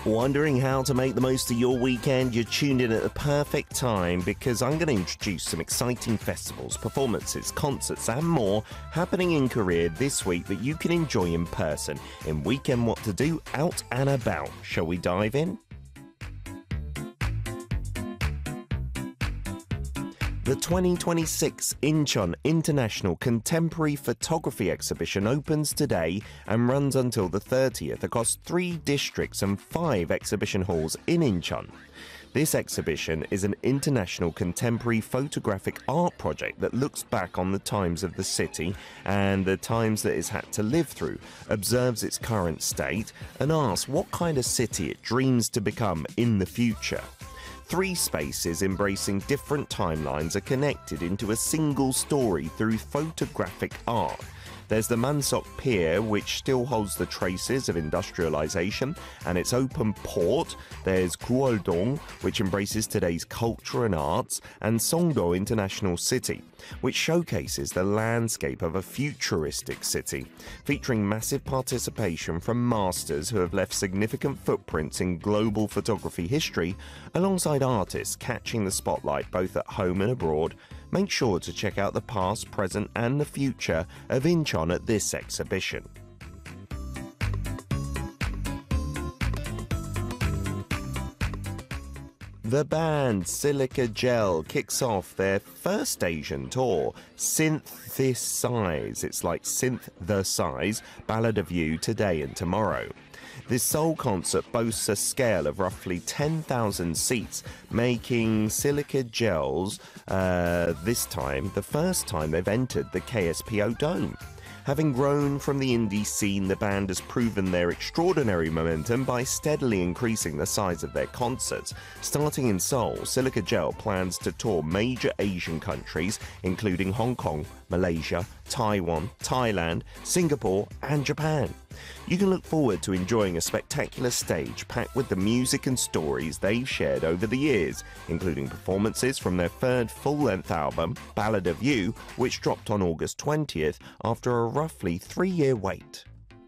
Wondering how to make the most of your weekend? You're tuned in at the perfect time because I'm going to introduce some exciting festivals, performances, concerts and more happening in Korea this week that you can enjoy in person in Weekend What to Do Out and About. Shall we dive in? The 2026 Incheon International Contemporary Photography Exhibition opens today and runs until the 30th across 3 districts and 5 exhibition halls in Incheon. This exhibition is an international contemporary photographic art project that looks back on the times of the city and the times that it's had to live through, observes its current state, and asks what kind of city it dreams to become in the future. 3 spaces embracing different timelines are connected into a single story through photographic art. There's the Mansok Pier, which still holds the traces of industrialization and its open port. There's Gueoldong, which embraces today's culture and arts, and Songdo International City, which showcases the landscape of a futuristic city, featuring massive participation from masters who have left significant footprints in global photography history, alongside artists catching the spotlight both at home and abroad. Make sure to check out the past, present and the future of Incheon at this exhibition. The band Silica Gel kicks off their first Asian tour, Synth This Size. It's like Synth the Size, Ballad of You today and tomorrow. This soul concert boasts a scale of roughly 10,000 seats, making Silica Gels this time the first time they've entered the KSPO Dome. Having grown from the indie scene, the band has proven their extraordinary momentum by steadily increasing the size of their concerts. Starting in Seoul, Silica Gel plans to tour major Asian countries, including Hong Kong, Malaysia, Taiwan, Thailand, Singapore and Japan. You can look forward to enjoying a spectacular stage packed with the music and stories they've shared over the years, including performances from their third full-length album, Ballad of You, which dropped on August 20th after a roughly 3-year wait.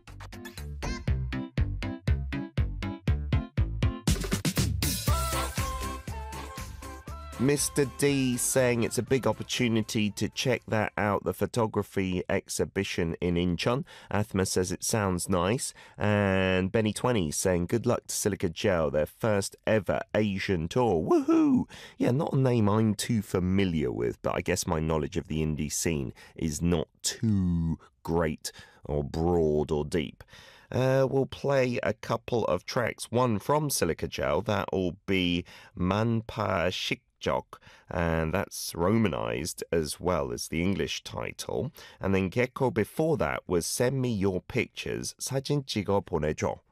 Mr. D saying it's a big opportunity to check that out, the photography exhibition in Incheon. Athma says it sounds nice. And Benny20 saying good luck to Silica Gel, their first ever Asian tour. Woohoo! Yeah, not a name I'm too familiar with, but I guess my knowledge of the indie scene is not too great or broad or deep. We'll play a couple of tracks. One from Silica Gel, that will be Manpa Shik, and that's romanized as well as the English title. And then Gecko before that was Send Me Your Pictures, 사진 찍어 보내줘.